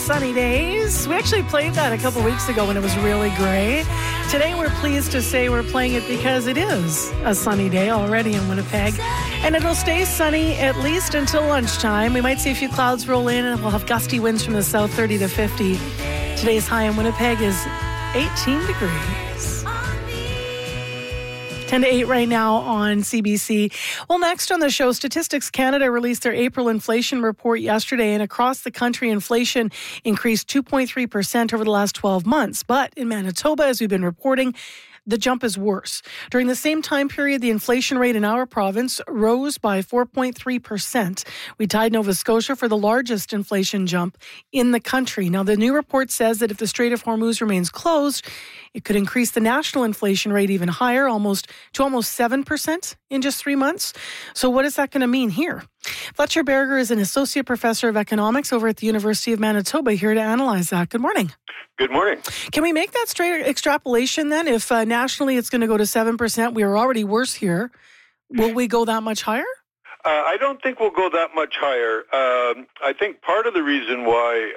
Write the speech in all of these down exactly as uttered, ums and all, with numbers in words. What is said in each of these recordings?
sunny days. We actually played that a couple weeks ago when it was really gray. Today we're pleased to say we're playing it because it is a sunny day already in Winnipeg. And it'll stay sunny at least until lunchtime. We might see a few clouds roll in and we'll have gusty winds from the south, thirty to fifty. Today's high in Winnipeg is eighteen degrees. ten to eight right now on C B C. Well, next on the show, Statistics Canada released their April inflation report yesterday, and across the country, inflation increased two point three percent over the last twelve months. But in Manitoba, as we've been reporting, the jump is worse. During the same time period, the inflation rate in our province rose by four point three percent. We tied Nova Scotia for the largest inflation jump in the country. Now, the new report says that if the Strait of Hormuz remains closed, it could increase the national inflation rate even higher, almost to almost seven percent in just three months. So what is that going to mean here? Fletcher Berger is an associate professor of economics over at the University of Manitoba, here to analyze that. Good morning. Good morning. Can we make that straight extrapolation then? If uh, nationally it's going to go to seven percent, we are already worse here. Will we go that much higher? Uh, I don't think we'll go that much higher. Um, I think part of the reason why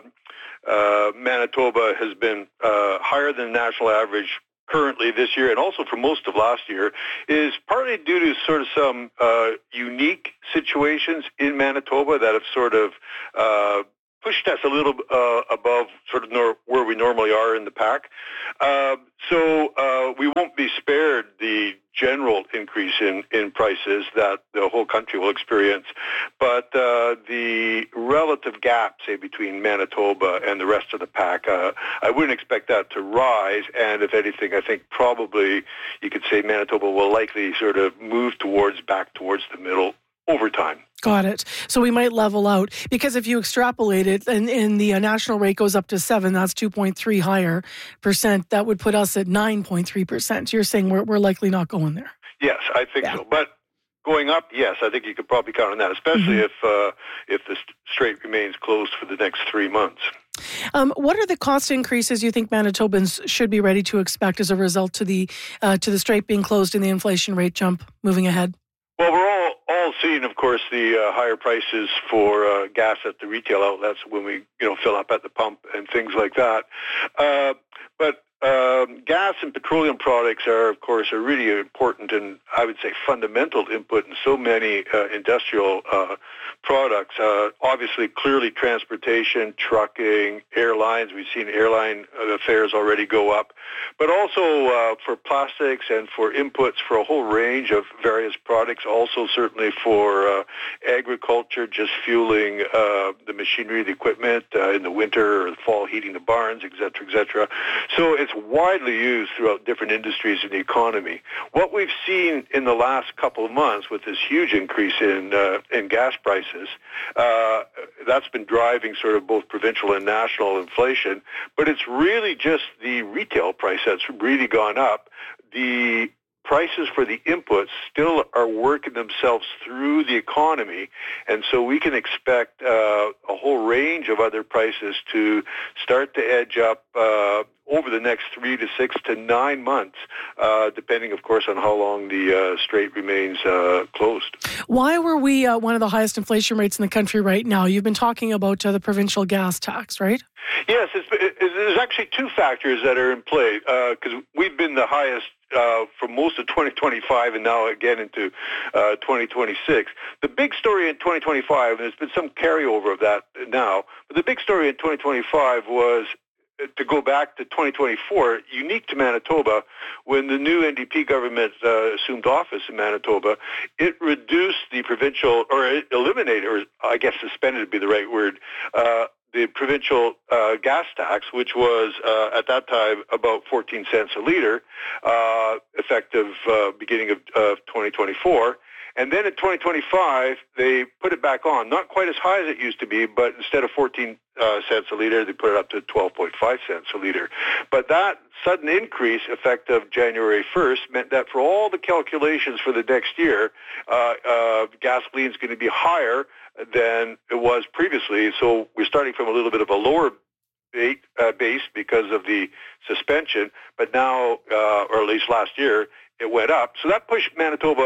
uh, uh, Manitoba has been uh, higher than the national average currently this year, and also for most of last year, is partly due to sort of some uh, unique situations in Manitoba that have sort of uh, pushed us a little uh, above sort of nor- where we normally are in the pack. Uh, so uh, we won't be spared the general increase in, in prices that the whole country will experience. But uh, the relative gap, say, between Manitoba and the rest of the pack, uh, I wouldn't expect that to rise. And if anything, I think probably you could say Manitoba will likely sort of move towards, back towards the middle over time. Got it. So we might level out, because if you extrapolate it and, and the uh, national rate goes up to seven, that's two point three higher percent. That would put us at nine point three percent. You're saying we're, we're likely not going there. Yes, I think yeah. so. But going up, yes, I think you could probably count on that, especially mm-hmm. if uh, if the strait remains closed for the next three months. Um, what are the cost increases you think Manitobans should be ready to expect as a result to the uh, to the strait being closed and the inflation rate jump moving ahead? Well, we're all, all seeing, of course, the uh, higher prices for uh, gas at the retail outlets when we, you know, fill up at the pump and things like that. Uh, but um, gas and petroleum products are, of course, are really important and I would say fundamental input in so many uh, industrial uh, products. Uh, obviously, clearly, transportation, trucking, airlines. We've seen airline uh, fares already go up, but also uh, for plastics and for inputs for a whole range of various products. Also, certainly for uh, agriculture, just fueling uh, the machinery, the equipment uh, in the winter or the fall, heating the barns, et cetera, et cetera. So it's widely used throughout different industries in the economy. What we've seen in the last couple of months with this huge increase in uh, in gas prices, uh, that's been driving sort of both provincial and national inflation, but it's really just the retail price that's really gone up. The prices for the inputs still are working themselves through the economy, and so we can expect uh, a whole range of other prices to start to edge up uh, over the next three to six to nine months, uh, depending, of course, on how long the uh, strait remains uh, closed. Why were we uh, one of the highest inflation rates in the country right now? You've been talking about uh, the provincial gas tax, right? Yes, it's, it, there's actually two factors that are in play, because uh, we've been the highest Uh, for most of twenty twenty-five and now again into uh, twenty twenty-six. The big story in twenty twenty-five, and there's been some carryover of that now, but the big story in twenty twenty-five was uh, to go back to twenty twenty-four, unique to Manitoba, when the new N D P government uh, assumed office in Manitoba, it reduced the provincial, or it eliminated, or I guess suspended would be the right word, uh, the provincial uh, gas tax, which was uh, at that time about fourteen cents a liter, uh, effective uh, beginning of uh, twenty twenty-four. And then in twenty twenty-five, they put it back on, not quite as high as it used to be, but instead of fourteen uh, cents a liter, they put it up to twelve point five cents a liter. But that sudden increase, effective January first, meant that for all the calculations for the next year, uh, uh, gasoline is going to be higher than it was previously. So we're starting from a little bit of a lower base, uh, base because of the suspension, but now, uh, or at least last year, it went up. So that pushed Manitoba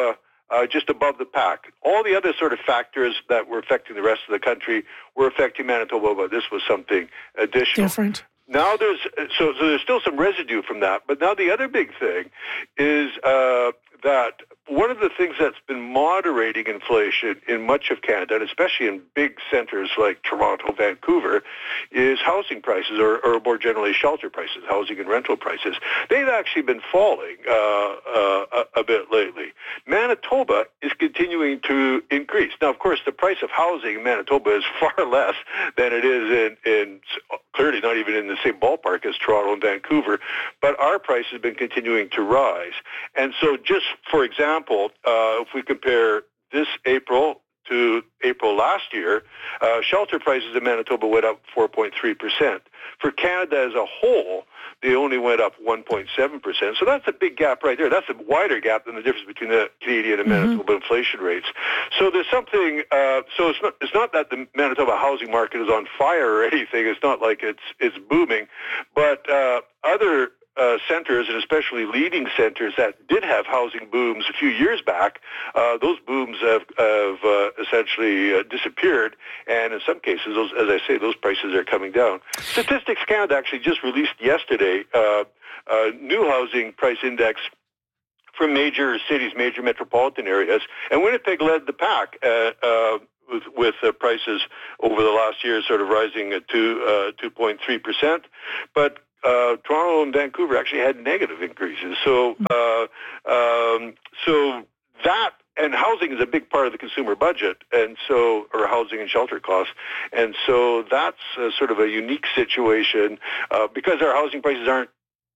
uh, just above the pack. All the other sort of factors that were affecting the rest of the country were affecting Manitoba, but this was something additional. Different. Now there's so, so there's still some residue from that, but now the other big thing is uh, that one of the things that's been moderating inflation in much of Canada, and especially in big centres like Toronto, Vancouver, is housing prices, or, or more generally shelter prices, housing and rental prices. They've actually been falling uh, uh, a, a bit lately. Manitoba is continuing to increase. Now, of course, the price of housing in Manitoba is far less than it is in, in clearly not even in the same ballpark as Toronto and Vancouver, but our price has been continuing to rise. And so just, for example, uh, if we compare this April to April last year, uh, shelter prices in Manitoba went up four point three percent. For Canada as a whole, they only went up one point seven percent. So that's a big gap right there. That's a wider gap than the difference between the Canadian and Manitoba mm-hmm. inflation rates. So there's something, uh, so it's not, it's not that the Manitoba housing market is on fire or anything. It's not like it's, it's booming. But uh, other Uh, centers, and especially leading centers that did have housing booms a few years back, uh, those booms have, have uh, essentially uh, disappeared, and in some cases, those, as I say, those prices are coming down. Statistics Canada actually just released yesterday uh, a new housing price index for major cities, major metropolitan areas, and Winnipeg led the pack uh, uh, with, with uh, prices over the last year sort of rising at two, uh, two point three percent, but Uh, Toronto and Vancouver actually had negative increases. So, uh, um, so that and housing is a big part of the consumer budget, and so or housing and shelter costs, and so that's uh, sort of a unique situation uh, because our housing prices aren't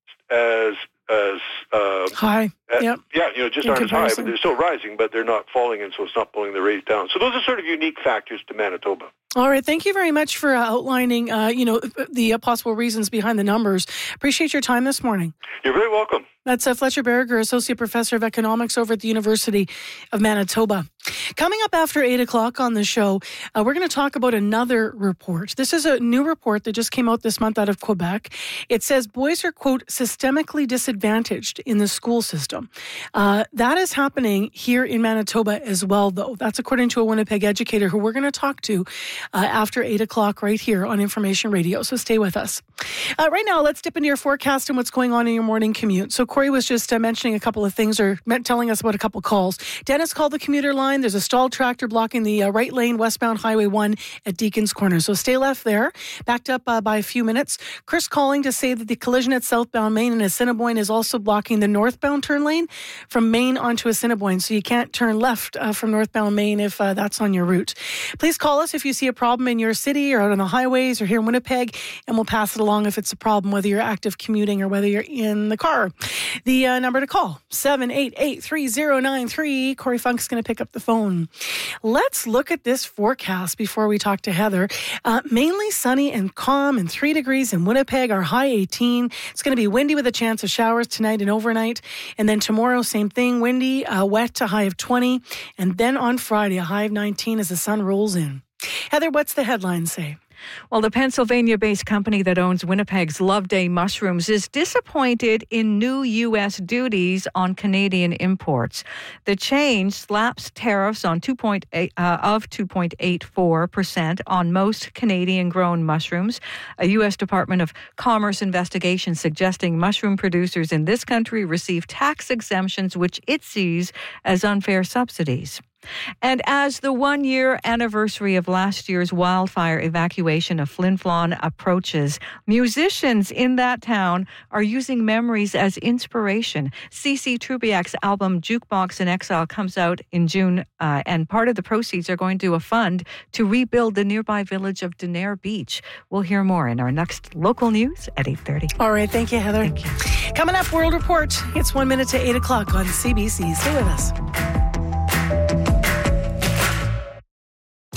as as uh, high. Uh, yep. Yeah, you know, just In aren't comparison. as high, but they're still rising, but they're not falling, and so it's not pulling the rate down. So those are sort of unique factors to Manitoba. All right. Thank you very much for uh, outlining, uh, you know, the uh, possible reasons behind the numbers. Appreciate your time this morning. You're very welcome. That's uh, Fletcher Berger, Associate Professor of Economics over at the University of Manitoba. Coming up after eight o'clock on the show, uh, we're going to talk about another report. This is a new report that just came out this month out of Quebec. It says boys are, quote, systemically disadvantaged in the school system. Uh, that is happening here in Manitoba as well, though. That's according to a Winnipeg educator who we're going to talk to uh, after eight o'clock right here on Information Radio. So stay with us. Uh, right now, let's dip into your forecast and what's going on in your morning commute. So Corey was just uh, mentioning a couple of things or telling us about a couple calls. Dennis called the commuter line. There's a stalled tractor blocking the uh, right lane westbound Highway one at Deacon's Corner. So stay left there, backed up uh, by a few minutes. Chris calling to say that the collision at southbound Main and Assiniboine is also blocking the northbound turn lane from Main onto Assiniboine. So you can't turn left uh, from northbound Main if uh, that's on your route. Please call us if you see a problem in your city or out on the highways or here in Winnipeg, and we'll pass it along if it's a problem, whether you're active commuting or whether you're in the car. The uh, number to call, seven eight eight, three zero nine three. Corey Funk's going to pick up the phone. Let's look at this forecast before we talk to Heather. Uh, mainly sunny and calm and three degrees in Winnipeg, our high eighteen. It's going to be windy with a chance of showers tonight and overnight. And then tomorrow, same thing, windy, uh, wet, a high of twenty. And then on Friday, a high of nineteen as the sun rolls in. Heather, what's the headline say? Well, the Pennsylvania-based company that owns Winnipeg's Loveday Mushrooms is disappointed in new U S duties on Canadian imports. The change slaps tariffs on two point eight uh, of two point eight four percent on most Canadian-grown mushrooms. A U S Department of Commerce investigation suggesting mushroom producers in this country receive tax exemptions, which it sees as unfair subsidies. And as the one-year anniversary of last year's wildfire evacuation of Flin Flon approaches, musicians in that town are using memories as inspiration. CeCe Trubiac's album Jukebox in Exile comes out in June, uh, and part of the proceeds are going to a fund to rebuild the nearby village of Denair Beach. We'll hear more in our next local news at eight thirty. All right, thank you, Heather. Thank you. Coming up, World Report. It's one minute to eight o'clock on C B C. Stay with us.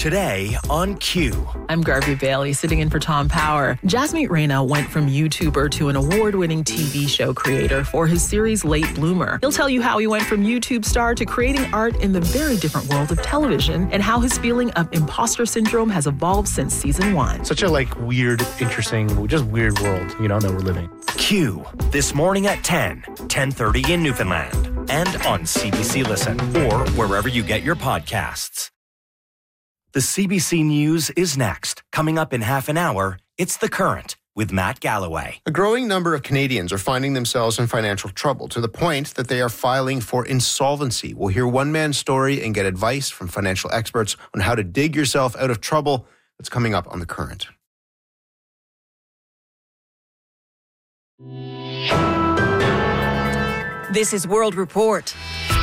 Today on Q. I'm Garvey Bailey, sitting in for Tom Power. Jasmeet Reyna went from YouTuber to an award-winning T V show creator for his series Late Bloomer. He'll tell you how he went from YouTube star to creating art in the very different world of television and how his feeling of imposter syndrome has evolved since season one. Such a like weird, interesting, just weird world, you know, that we're living. Q, this morning at ten, ten thirty in Newfoundland, and on C B C Listen, or wherever you get your podcasts. The C B C News is next. Coming up in half an hour, it's The Current with Matt Galloway. A growing number of Canadians are finding themselves in financial trouble to the point that they are filing for insolvency. We'll hear one man's story and get advice from financial experts on how to dig yourself out of trouble. That's coming up on The Current. This is World Report.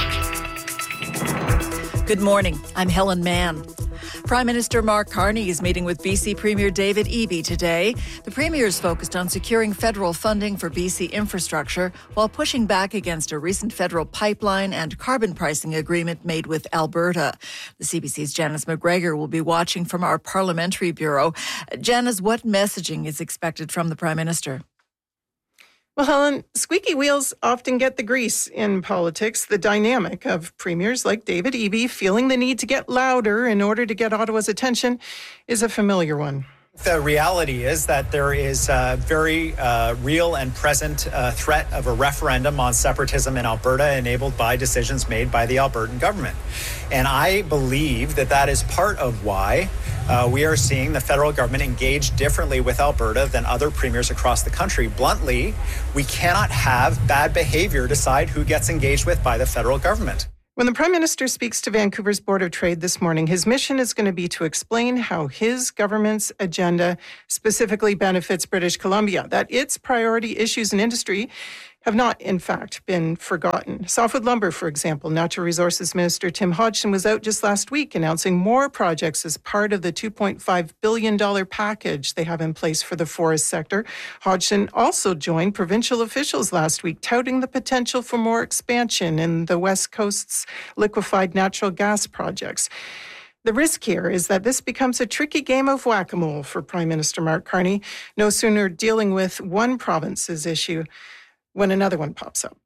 Good morning. I'm Helen Mann. Prime Minister Mark Carney is meeting with B C Premier David Eby today. The Premier is focused on securing federal funding for B C infrastructure while pushing back against a recent federal pipeline and carbon pricing agreement made with Alberta. The C B C's Janice McGregor will be watching from our parliamentary bureau. Janice, what messaging is expected from the Prime Minister? Well, Helen, squeaky wheels often get the grease in politics. The dynamic of premiers like David Eby feeling the need to get louder in order to get Ottawa's attention is a familiar one. The reality is that there is a very uh, real and present uh, threat of a referendum on separatism in Alberta enabled by decisions made by the Albertan government. And I believe that that is part of why uh, we are seeing the federal government engage differently with Alberta than other premiers across the country. Bluntly, we cannot have bad behavior decide who gets engaged with by the federal government. When the Prime Minister speaks to Vancouver's Board of Trade this morning, his mission is going to be to explain how his government's agenda specifically benefits British Columbia, that its priority issues in industry have not, in fact, been forgotten. Softwood lumber, for example, Natural Resources Minister Tim Hodgson was out just last week announcing more projects as part of the two point five billion dollars package they have in place for the forest sector. Hodgson also joined provincial officials last week touting the potential for more expansion in the West Coast's liquefied natural gas projects. The risk here is that this becomes a tricky game of whack-a-mole for Prime Minister Mark Carney, no sooner dealing with one province's issue when another one pops up.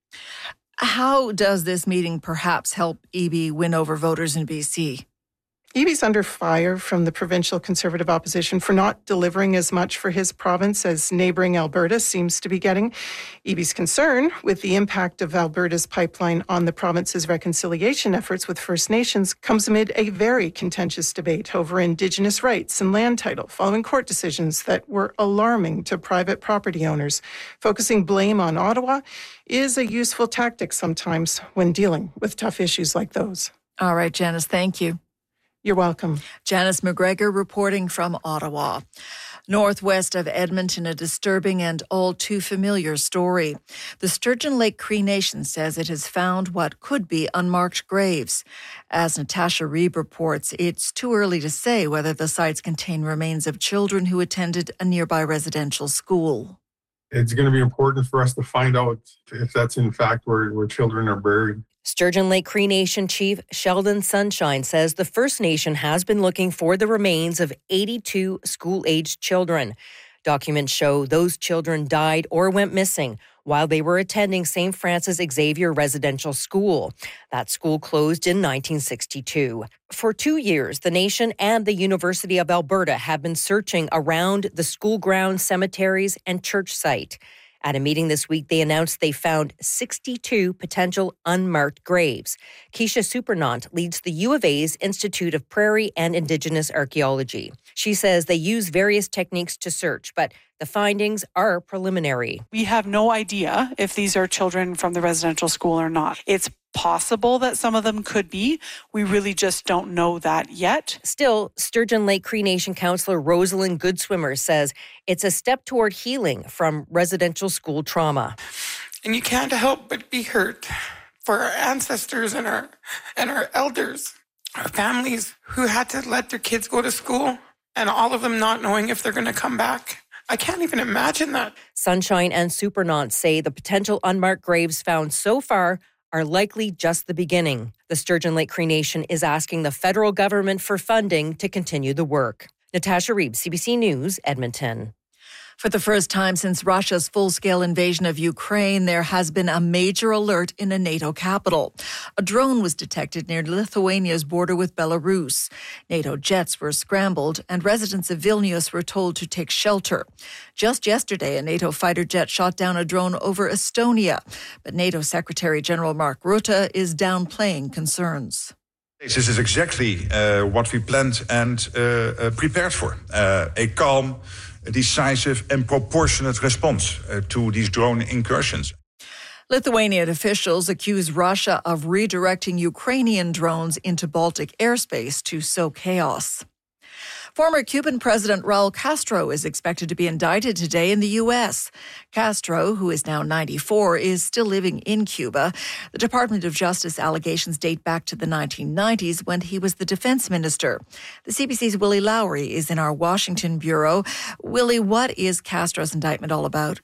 How does this meeting perhaps help Eby win over voters in B C? Eby's under fire from the provincial Conservative opposition for not delivering as much for his province as neighbouring Alberta seems to be getting. Eby's concern with the impact of Alberta's pipeline on the province's reconciliation efforts with First Nations comes amid a very contentious debate over Indigenous rights and land title following court decisions that were alarming to private property owners. Focusing blame on Ottawa is a useful tactic sometimes when dealing with tough issues like those. All right, Janice, thank you. You're welcome. Janice McGregor reporting from Ottawa. Northwest of Edmonton, a disturbing and all too familiar story. The Sturgeon Lake Cree Nation says it has found what could be unmarked graves. As Natasha Reeb reports, it's too early to say whether the sites contain remains of children who attended a nearby residential school. It's going to be important for us to find out if that's in fact where, where children are buried. Sturgeon Lake Cree Nation Chief Sheldon Sunshine says the First Nation has been looking for the remains of eighty-two school-aged children. Documents show those children died or went missing while they were attending Saint Francis Xavier Residential School. That school closed in nineteen sixty-two. For two years, the Nation and the University of Alberta have been searching around the school grounds, cemeteries, and church site. At a meeting this week, they announced they found sixty-two potential unmarked graves. Keisha Supernant leads the U of A's Institute of Prairie and Indigenous Archaeology. She says they use various techniques to search, but the findings are preliminary. We have no idea if these are children from the residential school or not. It's possible that some of them could be. We really just don't know that yet. Still, Sturgeon Lake Cree Nation councillor Rosalind Goodswimmer says it's a step toward healing from residential school trauma. And you can't help but be hurt for our ancestors and our and our elders, our families who had to let their kids go to school and all of them not knowing if they're going to come back. I can't even imagine that. Sunshine and Supernant say the potential unmarked graves found so far are likely just the beginning. The Sturgeon Lake Cree Nation is asking the federal government for funding to continue the work. Natasha Reeb, C B C News, Edmonton. For the first time since Russia's full-scale invasion of Ukraine, there has been a major alert in a NATO capital. A drone was detected near Lithuania's border with Belarus. NATO jets were scrambled, and residents of Vilnius were told to take shelter. Just yesterday, a NATO fighter jet shot down a drone over Estonia, but NATO Secretary General Mark Rutte is downplaying concerns. This is exactly uh, what we planned and uh, uh, prepared for. Uh, a calm, decisive and proportionate response uh, to these drone incursions. Lithuanian officials accuse Russia of redirecting Ukrainian drones into Baltic airspace to sow chaos. Former Cuban President Raul Castro is expected to be indicted today in the U S. Castro, who is now ninety-four, is still living in Cuba. The Department of Justice allegations date back to the nineteen nineties when he was the defense minister. The C B C's Willie Lowry is in our Washington bureau. Willie, what is Castro's indictment all about?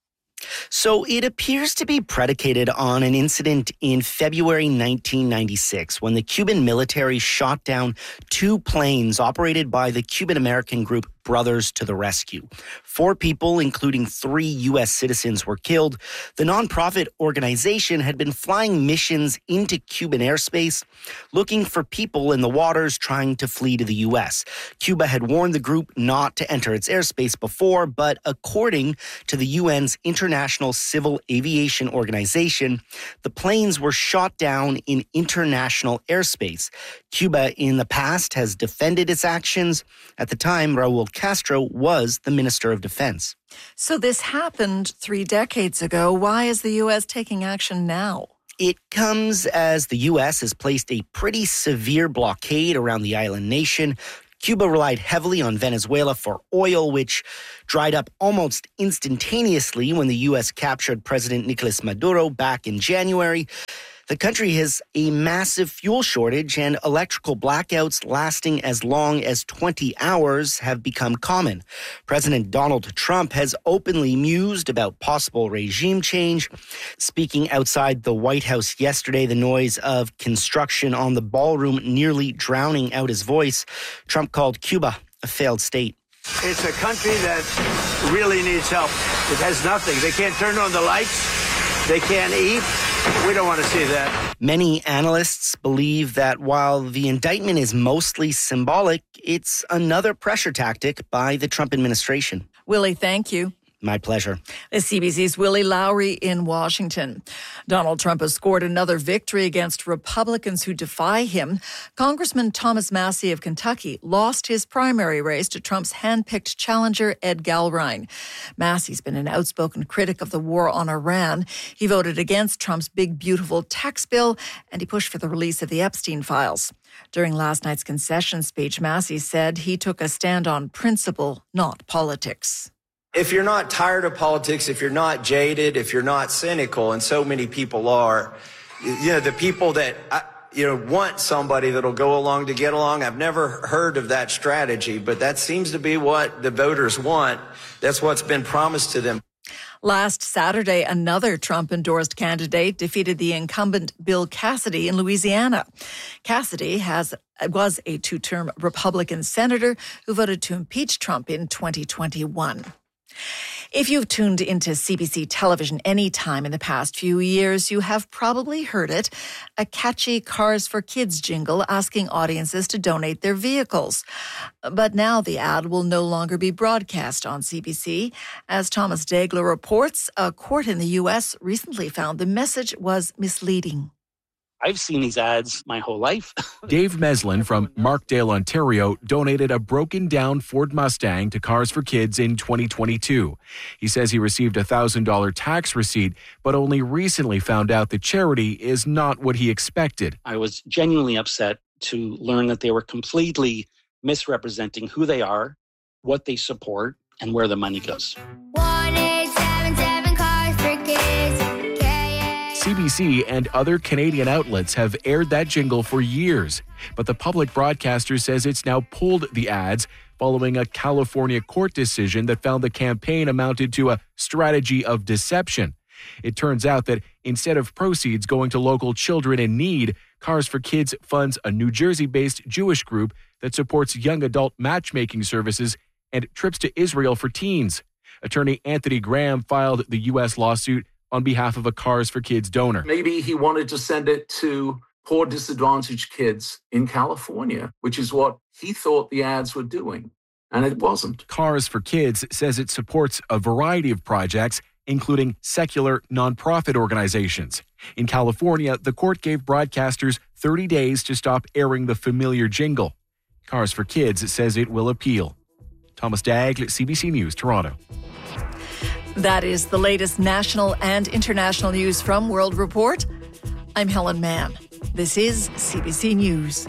So it appears to be predicated on an incident in February nineteen ninety-six when the Cuban military shot down two planes operated by the Cuban-American group Brothers to the Rescue. Four people, including three U S citizens, were killed. The nonprofit organization had been flying missions into Cuban airspace, looking for people in the waters trying to flee to the U S. Cuba had warned the group not to enter its airspace before, but according to the U N's International Civil Aviation Organization, the planes were shot down in international airspace. Cuba in the past has defended its actions. At the time, Raul Castro was the Minister of Defense. So this happened three decades ago. Why is the U S taking action now? It comes as the U S has placed a pretty severe blockade around the island nation. Cuba relied heavily on Venezuela for oil, which dried up almost instantaneously when the U S captured President Nicolas Maduro back in January. The country has a massive fuel shortage, and electrical blackouts lasting as long as twenty hours have become common. President Donald Trump has openly mused about possible regime change. Speaking outside the White House yesterday, the noise of construction on the ballroom nearly drowning out his voice, Trump called Cuba a failed state. It's a country that really needs help. It has nothing. They can't turn on the lights. They can't eat. We don't want to see that. Many analysts believe that while the indictment is mostly symbolic, it's another pressure tactic by the Trump administration. Willie, thank you. My pleasure. The C B C's Willie Lowry in Washington. Donald Trump has scored another victory against Republicans who defy him. Congressman Thomas Massie of Kentucky lost his primary race to Trump's handpicked challenger, Ed Galbraith. Massie's been an outspoken critic of the war on Iran. He voted against Trump's big, beautiful tax bill, and he pushed for the release of the Epstein files. During last night's concession speech, Massie said he took a stand on principle, not politics. If you're not tired of politics, if you're not jaded, if you're not cynical, and so many people are, you know, the people that, you know, want somebody that'll go along to get along, I've never heard of that strategy, but that seems to be what the voters want. That's what's been promised to them. Last Saturday, another Trump-endorsed candidate defeated the incumbent Bill Cassidy in Louisiana. Cassidy has was a two-term Republican senator who voted to impeach Trump in twenty twenty-one. If you've tuned into C B C television any time in the past few years, you have probably heard it, a catchy Cars for Kids jingle asking audiences to donate their vehicles. But now the ad will no longer be broadcast on C B C. As Thomas Dagler reports, a court in the U S recently found the message was misleading. I've seen these ads my whole life. Dave Meslin from Markdale, Ontario, donated a broken-down Ford Mustang to Cars for Kids in twenty twenty-two. He says he received a one thousand dollars tax receipt, but only recently found out the charity is not what he expected. I was genuinely upset to learn that they were completely misrepresenting who they are, what they support, and where the money goes. one eight seven seven Cars for Kids. C B C and other Canadian outlets have aired that jingle for years, but the public broadcaster says it's now pulled the ads following a California court decision that found the campaign amounted to a strategy of deception. It turns out that instead of proceeds going to local children in need, Cars for Kids funds a New Jersey-based Jewish group that supports young adult matchmaking services and trips to Israel for teens. Attorney Anthony Graham filed the U S lawsuit on behalf of a Cars for Kids donor. Maybe he wanted to send it to poor, disadvantaged kids in California, which is what he thought the ads were doing, and it wasn't. Cars for Kids says it supports a variety of projects, including secular nonprofit organizations. In California, the court gave broadcasters thirty days to stop airing the familiar jingle. Cars for Kids says it will appeal. Thomas Daigle, C B C News, Toronto. That is the latest national and international news from World Report. I'm Helen Mann. This is C B C News.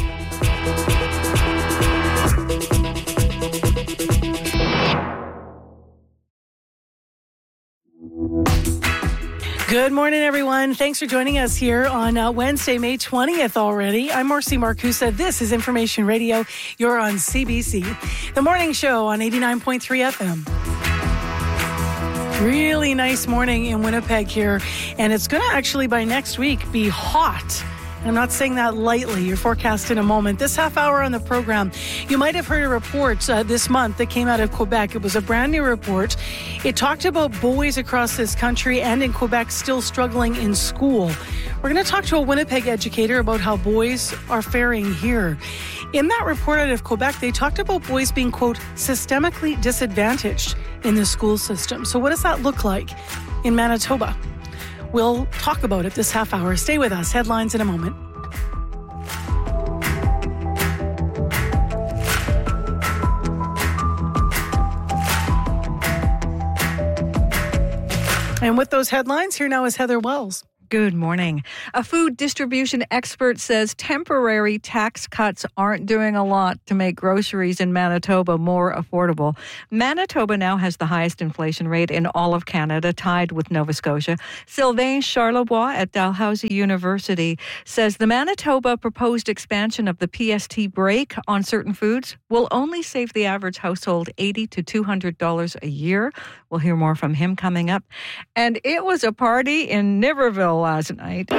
Good morning, everyone. Thanks for joining us here on uh, Wednesday, May twentieth already. I'm Marcy Marcusa. This is Information Radio. You're on C B C. The morning show on eighty-nine point three F M. Really nice morning in Winnipeg here. And it's going to actually, by next week, be hot. I'm not saying that lightly. Your forecast in a moment. This half hour on the program, you might have heard a report uh, this month that came out of Quebec. It was a brand new report. It talked about boys across this country and in Quebec still struggling in school. We're going to talk to a Winnipeg educator about how boys are faring here. In that report out of Quebec, they talked about boys being, quote, systemically disadvantaged in the school system. So what does that look like in Manitoba? We'll talk about it this half hour. Stay with us. Headlines in a moment. And with those headlines, here now is Heather Wells. Good morning. A food distribution expert says temporary tax cuts aren't doing a lot to make groceries in Manitoba more affordable. Manitoba now has the highest inflation rate in all of Canada, tied with Nova Scotia. Sylvain Charlebois at Dalhousie University says the Manitoba proposed expansion of the P S T break on certain foods will only save the average household eighty to two hundred dollars a year. We'll hear more from him coming up. And it was a party in Niverville last night.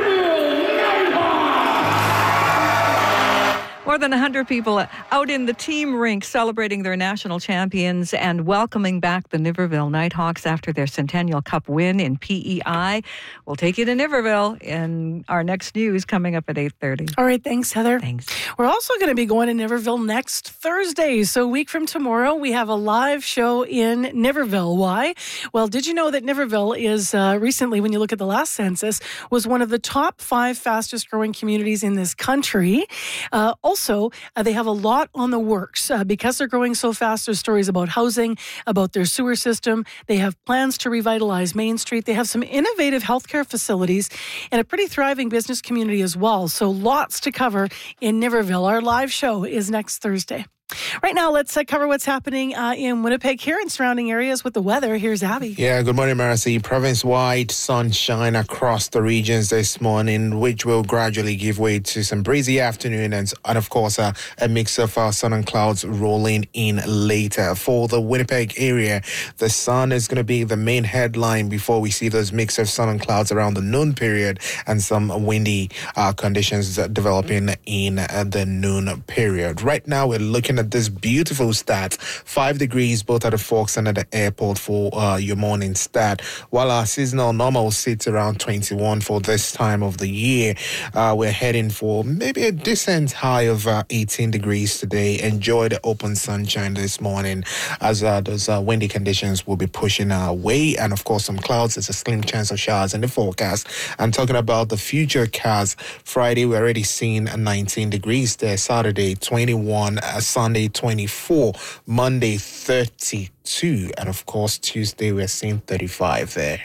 More than one hundred people out in the team rink celebrating their national champions and welcoming back the Niverville Nighthawks after their Centennial Cup win in P E I. We'll take you to Niverville in our next news coming up at eight thirty. All right, thanks, Heather. Thanks. We're also going to be going to Niverville next Thursday. So a week from tomorrow, we have a live show in Niverville. Why? Well, did you know that Niverville is uh, recently, when you look at the last census, was one of the top five fastest growing communities in this country? Uh, Also, uh, they have a lot on the works. Uh, because they're growing so fast, there's stories about housing, about their sewer system. They have plans to revitalize Main Street. They have some innovative healthcare facilities and a pretty thriving business community as well. So lots to cover in Niverville. Our live show is next Thursday. Right now, let's uh, cover what's happening uh, in Winnipeg here and surrounding areas with the weather. Here's Abby. Yeah, good morning, Marcy. Province-wide sunshine across the regions this morning, which will gradually give way to some breezy afternoon and, and of course, uh, a mix of uh, sun and clouds rolling in later. For the Winnipeg area, the sun is going to be the main headline before we see those mix of sun and clouds around the noon period and some windy uh, conditions developing in uh, the noon period. Right now, we're looking at this beautiful stat, five degrees both at the Forks and at the airport for uh, your morning stat, while our seasonal normal sits around twenty-one for this time of the year. Uh, we're heading for maybe a decent high of uh, eighteen degrees today. Enjoy the open sunshine this morning as uh, those uh, windy conditions will be pushing our way, and of course some clouds. There's a slim chance of showers in the forecast. I'm talking about the future cast. Friday we're already seeing nineteen degrees there, Saturday twenty-one, uh, Sunday twenty-four, Monday thirty-two, and of course Tuesday we're seeing thirty-five there.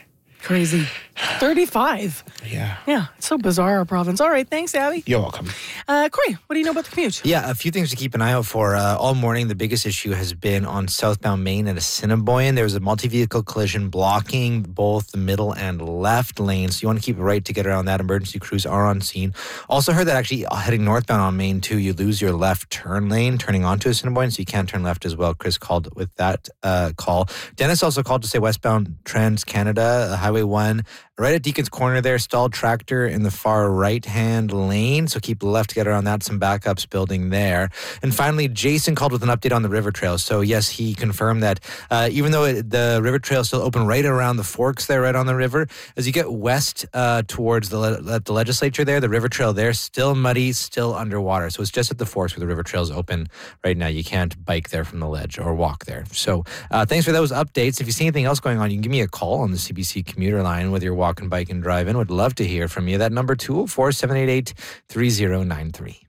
Crazy. thirty-five. Yeah. Yeah. It's so bizarre, our province. All right. Thanks, Abby. You're welcome. Uh, Corey, what do you know about the commute? Yeah, a few things to keep an eye out for. Uh, all morning, the biggest issue has been on southbound Main at Assiniboine. There was a multi-vehicle collision blocking both the middle and left lanes. So you want to keep it right to get around that. Emergency crews are on scene. Also heard that actually heading northbound on Main, too, you lose your left turn lane turning onto Assiniboine, so you can't turn left as well. Chris called with that uh, call. Dennis also called to say westbound Trans-Canada, Highway one, right at Deacon's Corner there, stalled tractor in the far right-hand lane, so keep left to get around that. Some backups building there. And finally, Jason called with an update on the River Trail. So yes, he confirmed that uh, even though it, the River Trail is still open right around the forks there, right on the river, as you get west uh, towards the, le- the legislature there, the River Trail there, still muddy, still underwater. So it's just at the forks where the River Trail is open right now. You can't bike there from the ledge or walk there. So uh, thanks for those updates. If you see anything else going on, you can give me a call on the C B C commuter line, whether you're walking, biking, driving. Would love to hear from you. That number, two oh four, seven eight eight, three oh nine three.